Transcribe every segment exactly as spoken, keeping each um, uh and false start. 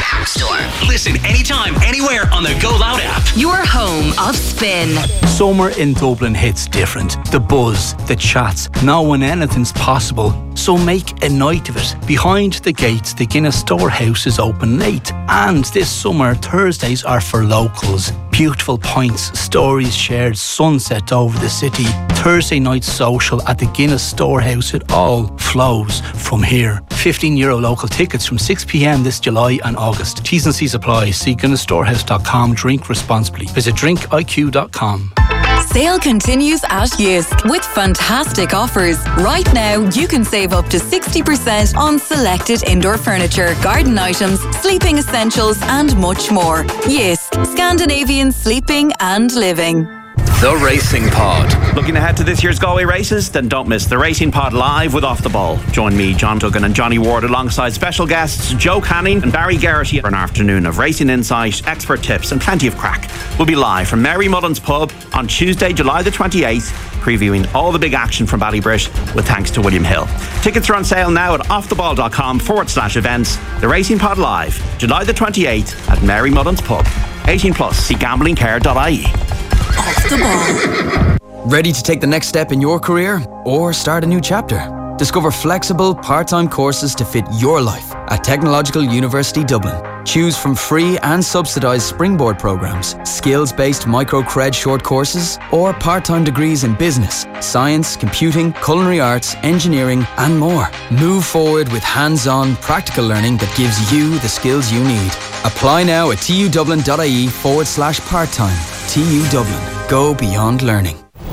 App Store. Listen anytime, anywhere on the Go Loud app. Your home of Spin. Summer in Dublin hits different. The buzz, the chats, now when anything's possible. So make a night of it. Behind the gates, the Guinness Storehouse is open late. And this summer, Thursdays are for locals. Beautiful pints, stories shared, sunset over the city. Thursday night social at the Guinness Storehouse. It all flows from here. fifteen euro local tickets from six p m this July and August. T's and C's apply. See guinness storehouse dot com. Drink responsibly. Visit drink I Q dot com. Sale continues at Jysk with fantastic offers. Right now, you can save up to sixty percent on selected indoor furniture, garden items, sleeping essentials and much more. Jysk, Scandinavian sleeping and living. The Racing Pod. Looking ahead to this year's Galway races? Then don't miss The Racing Pod live with Off the Ball. Join me, John Duggan and Johnny Ward alongside special guests Joe Canning and Barry Garrity for an afternoon of racing insight, expert tips and plenty of crack. We'll be live from Mary Mullen's Pub on Tuesday, July the twenty-eighth, previewing all the big action from Ballybrit with thanks to William Hill. Tickets are on sale now at offtheball.com forward slash events. The Racing Pod live, July the twenty-eighth at Mary Mullen's Pub. eighteen plus, see gambling care dot I E. Off the Ball. Ready to take the next step in your career or start a new chapter? Discover flexible, part-time courses to fit your life at Technological University Dublin. Choose from free and subsidised springboard programmes, skills-based micro-cred short courses, or part-time degrees in business, science, computing, culinary arts, engineering, and more. Move forward with hands-on, practical learning that gives you the skills you need. Apply now at tudublin.ie forward slash part-time. T U Dublin. Go beyond learning.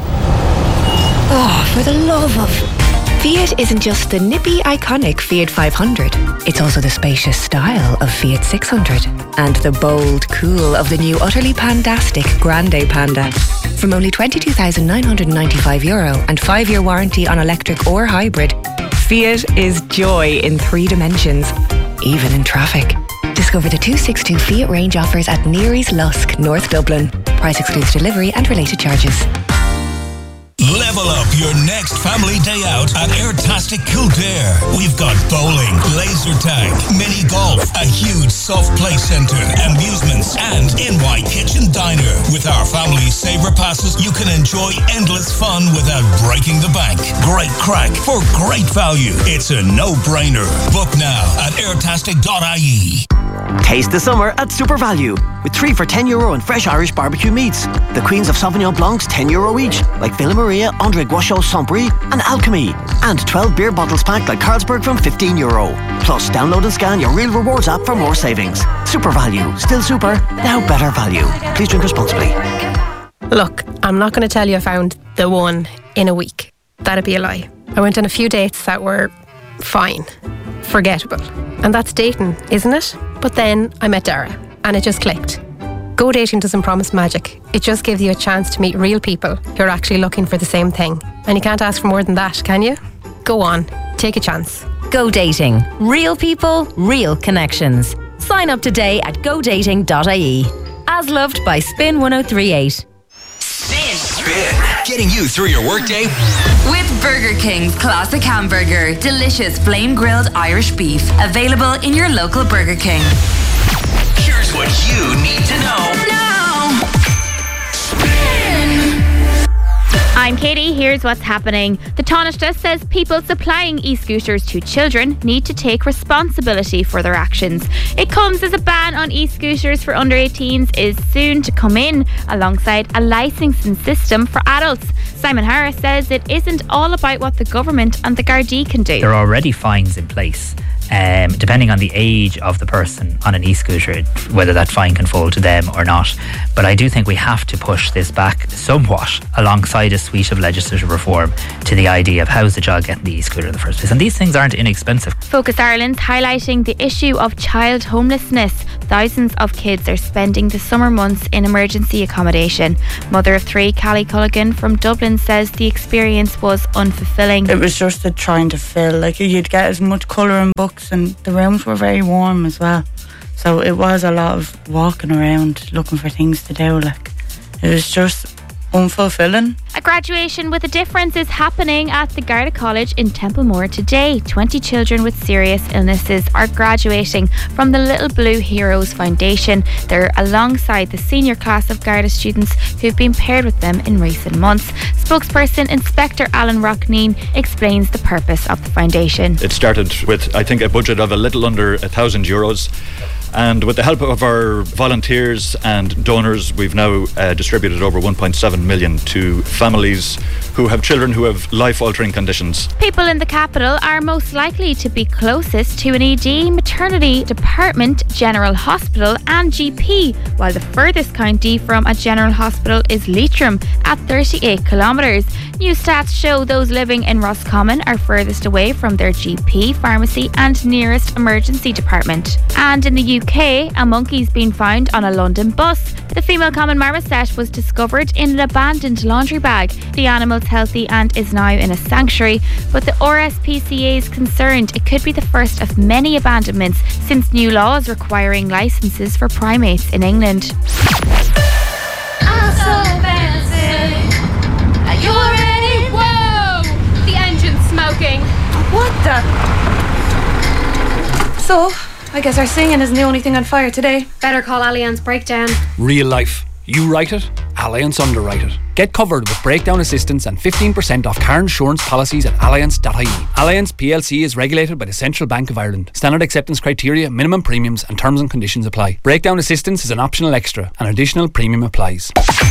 Oh, for the love of... Fiat isn't just the nippy, iconic Fiat five hundred. It's also the spacious style of Fiat six hundred. And the bold cool of the new utterly pandastic Grande Panda. From only twenty-two thousand nine hundred ninety-five euro and five-year warranty on electric or hybrid, Fiat is joy in three dimensions, even in traffic. Discover the two sixty-two Fiat range offers at Neary's Lusk, North Dublin. Price excludes delivery and related charges. Level up your next family day out at Airtastic Kildare. We've got bowling, laser tag, mini golf, a huge soft play centre, amusements and N Y Kitchen Diner. With our family saver passes, you can enjoy endless fun without breaking the bank. Great crack for great value. It's a no-brainer. Book now at airtastic dot I E. Taste the summer at Super Value with three for ten euro and fresh Irish barbecue meats. The Queens of Sauvignon Blancs ten euro each, like Villa Maria, André Guachot, Saint-Brie and Alchemy. And twelve beer bottles packed like Carlsberg from fifteen euro. Plus, download and scan your Real Rewards app for more savings. Super Value. Still super, now better value. Please drink responsibly. Look, I'm not going to tell you I found the one in a week. That'd be a lie. I went on a few dates that were fine, forgettable. And that's dating, isn't it? But then I met Dara and it just clicked. Go Dating doesn't promise magic. It just gives you a chance to meet real people who are actually looking for the same thing. And you can't ask for more than that, can you? Go on, take a chance. Go Dating. Real people, real connections. Sign up today at go dating dot I E. As loved by Spin one oh three eight. Spin. Spin. Getting you through your workday. With Burger King's classic hamburger, delicious flame grilled Irish beef, available in your local Burger King. Here's what you need to know now. Spin. I'm Katie. Here's what's happening. The Taoiseach says people supplying e-scooters to children need to take responsibility for their actions. It comes as a ban on e-scooters for under eighteens is soon to come in, alongside a licensing system for adults. Simon Harris says it isn't all about what the government and the Gardaí can do. There are already fines in place. Um, depending on the age of the person on an e-scooter, whether that fine can fall to them or not. But I do think we have to push this back somewhat alongside a suite of legislative reform to the idea of how's the child getting the e-scooter in the first place. And these things aren't inexpensive. Focus Ireland's highlighting the issue of child homelessness. Thousands of kids are spending the summer months in emergency accommodation. Mother of three, Callie Culligan from Dublin, says the experience was unfulfilling. It was just the trying to fill, like you'd get as much colour in books, and the rooms were very warm as well. So it was a lot of walking around looking for things to do. Like, it was just unfulfilling. A graduation with a difference is happening at the Garda College in Templemore today. twenty children with serious illnesses are graduating from the Little Blue Heroes Foundation. They're alongside the senior class of Garda students who've been paired with them in recent months. Spokesperson Inspector Alan Rockneen explains the purpose of the foundation. It started with, I think, a budget of a little under a thousand euros. And with the help of our volunteers and donors, we've now uh, distributed over one point seven million to families who have children who have life-altering conditions. People in the capital are most likely to be closest to an E D, maternity department, general hospital and G P, while the furthest county from a general hospital is Leitrim at thirty-eight kilometres. New stats show those living in Roscommon are furthest away from their G P, pharmacy and nearest emergency department. And in the U K, a monkey's been found on a London bus. The female common marmoset was discovered in an abandoned laundry bag. The animal's healthy and is now in a sanctuary, but the R S P C A is concerned it could be the first of many abandonments since new laws requiring licences for primates in England. I'm so fancy. Are you ready? Whoa! The engine's smoking. What the? So, I guess our singing isn't the only thing on fire today. Better call Allianz Breakdown. Real life. You write it, Allianz underwrite it. Get covered with breakdown assistance and fifteen percent off car insurance policies at allianz dot I E. Allianz P L C is regulated by the Central Bank of Ireland. Standard acceptance criteria, minimum premiums and terms and conditions apply. Breakdown assistance is an optional extra. An additional premium applies.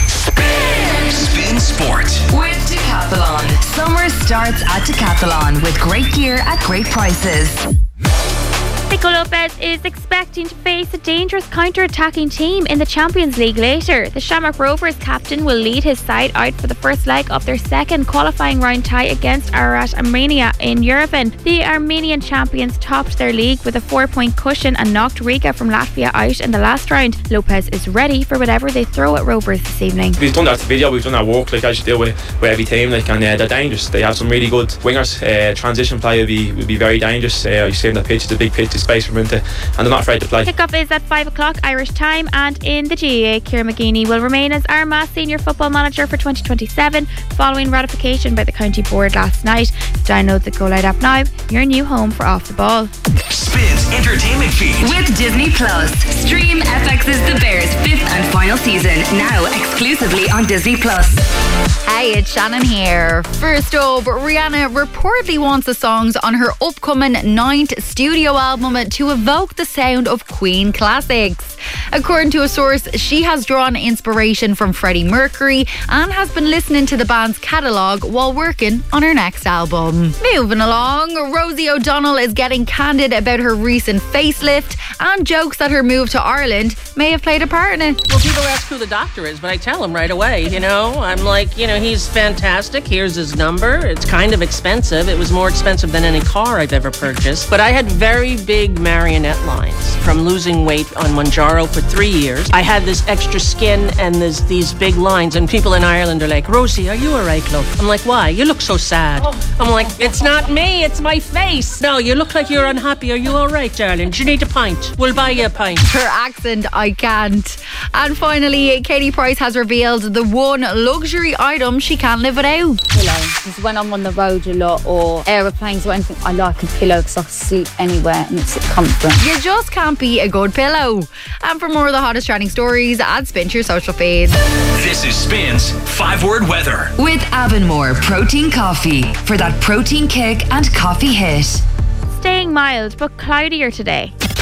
Spin Sport with Decathlon. Summer starts at Decathlon with great gear at great prices. Nico Lopez is expecting to face a dangerous counter-attacking team in the Champions League later. The Shamrock Rovers captain will lead his side out for the first leg of their second qualifying round tie against Ararat Armenia in Yerevan. The Armenian champions topped their league with a four-point cushion and knocked Riga from Latvia out in the last round. Lopez is ready for whatever they throw at Rovers this evening. We've done that video, we've done our work like as you do with, with every team, like, and uh, they're dangerous. They have some really good wingers. Uh, transition play will be, will be very dangerous. Uh, you see on the pitch, it's a big pitch, space for them to, and they're not afraid to play. Kickoff is at five o'clock Irish time, and in the G A A, Ciara McGeaney will remain as Armagh senior football manager for twenty twenty-seven following ratification by the county board last night. Download the Go Loud app now, your new home for Off the Ball. Spins entertainment feed with Disney Plus. Stream F X's The Bears fifth and final season now exclusively on Disney Plus. Hey, it's Shannon here. First up, Rihanna reportedly wants the songs on her upcoming ninth studio album to evoke the sound of Queen classics. According to a source, she has drawn inspiration from Freddie Mercury and has been listening to the band's catalogue while working on her next album. Moving along, Rosie O'Donnell is getting candid about her recent facelift and jokes that her move to Ireland may have played a part in it. Well, people ask who the doctor is, but I tell them right away, you know. I'm like, you know, he's fantastic. Here's his number. It's kind of expensive. It was more expensive than any car I've ever purchased. But I had very big marionette lines from losing weight on Mounjaro for three years. I had this extra skin and there's these big lines, and people in Ireland are like, Rosie, are you all right, love? I'm like, why? You look so sad. Oh. I'm like, it's not me, it's my face. No, you look like you're unhappy. Are you all right, darling? Do you need a pint? We'll buy you a pint. Her accent, I can't. And finally, Katie Price has revealed the one luxury item she can't live without. Pillow. Because when I'm on the road a lot or aeroplanes or anything, I like a pillow because I can sleep anywhere and it's a comfort. You just can't beat a good pillow. And for more of the hottest trending stories, add Spin to your social feeds. This is Spin's five-word weather. With Avonmore Protein Coffee for that protein kick and coffee hit. Staying mild but cloudier today.